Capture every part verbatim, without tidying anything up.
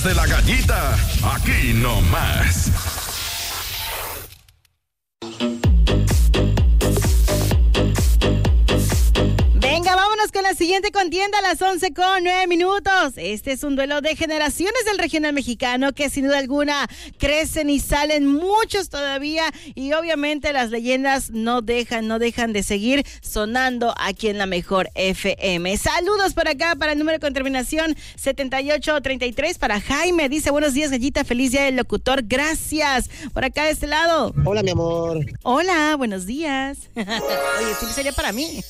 De la gallita, aquí nomás. Venga, vámonos con la siguiente contienda a las once con nueve minutos. Este es un duelo de generaciones del regional mexicano que sin duda alguna crecen y salen muchos todavía, y obviamente las leyendas no dejan, no dejan de seguir sonando aquí en la mejor F M. Saludos por acá para el número con terminación setenta y ocho treinta y tres para Jaime. Dice: buenos días, gallita, feliz día del locutor, gracias. Por acá de este lado. Hola, mi amor. Hola, buenos días. Oye, sí sería para mí.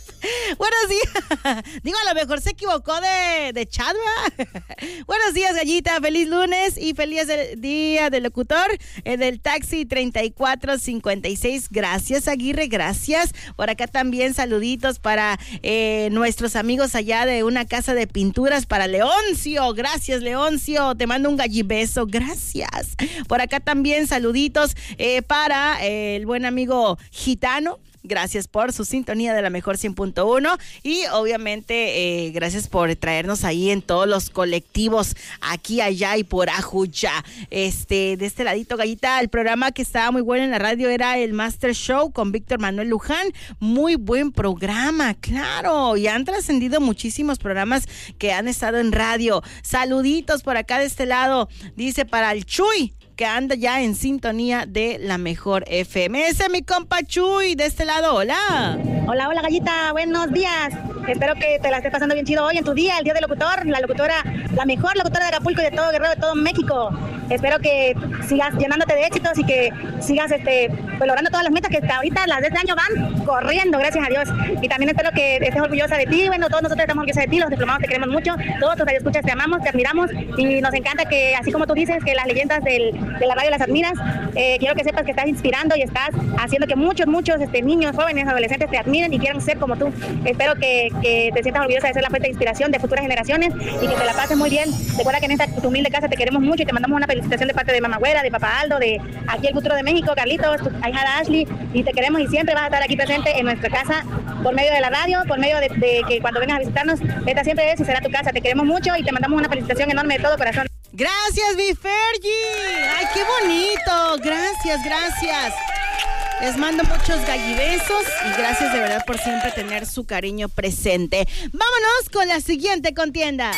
Buenos días. Digo, a lo mejor se equivocó de, de chat, ¿verdad? Buenos días, gallita. Feliz lunes y feliz día del locutor, eh, del taxi treinta y cuatro cincuenta y seis. Gracias, Aguirre, gracias. Por acá también saluditos para eh, nuestros amigos allá de una casa de pinturas, para Leoncio. Gracias, Leoncio. Te mando un gallibeso. Gracias. Por acá también saluditos eh, para eh, el buen amigo Gitano. Gracias por su sintonía de la mejor cien punto uno y obviamente eh, gracias por traernos ahí en todos los colectivos, aquí, allá y por Ajuya. Este, de este ladito, gallita, el programa que estaba muy bueno en la radio era el Master Show con Víctor Manuel Luján. Muy buen programa, claro, y han trascendido muchísimos programas que han estado en radio. Saluditos por acá de este lado, dice para el Chuy, que anda ya en sintonía de la mejor F M. Ese es mi compa Chuy, de este lado, hola. Hola, hola, gallita, buenos días. Espero que te la estés pasando bien chido hoy en tu día, el día del locutor, la locutora, la mejor locutora de Acapulco y de todo Guerrero, de todo México. Espero que sigas llenándote de éxitos y que sigas este, pues, logrando todas las metas que hasta ahorita las de este año van corriendo, gracias a Dios. Y también espero que estés orgullosa de ti. Bueno, todos nosotros estamos orgullosos de ti, los diplomados te queremos mucho, todos tus radioescuchas te amamos, te admiramos y nos encanta que, así como tú dices, que las leyendas del, de la radio las admiras, eh, quiero que sepas que estás inspirando y estás haciendo que muchos, muchos este, niños, jóvenes, adolescentes te admiren y quieran ser como tú. Espero que, que te sientas orgullosa de ser la fuente de inspiración de futuras generaciones y que te la pases muy bien. Recuerda que en esta tu humilde casa te queremos mucho y te mandamos una felicitación de parte de Mamá Güera, de Papá Aldo, de aquí el futuro de México, Carlitos, tu ahijada Ashley, y te queremos y siempre vas a estar aquí presente en nuestra casa por medio de la radio, por medio de, de que cuando vengas a visitarnos, esta siempre es y será tu casa. Te queremos mucho y te mandamos una felicitación enorme de todo corazón. Gracias, mi Fergie. Ay, qué bonito. Gracias, gracias. Les mando muchos gallibesos y gracias de verdad por siempre tener su cariño presente. Vámonos con la siguiente contienda.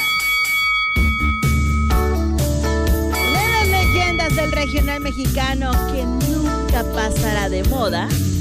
De las leyendas del regional mexicano que nunca pasará de moda.